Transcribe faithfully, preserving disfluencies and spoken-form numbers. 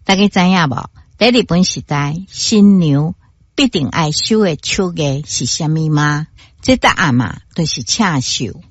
大家知影无？在日本时代，新娘必定爱守的手艺是什么吗？这答案嘛，就是刺绣。